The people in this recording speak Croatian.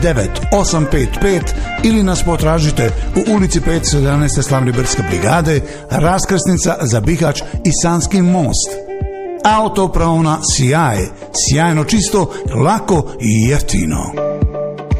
9855 ili nas potražite u ulici 511. Slavniberske brigade, raskrsnica za Bihać i Sanski most. Autopravna Sjaj, sjajno čisto, lako i jeftino.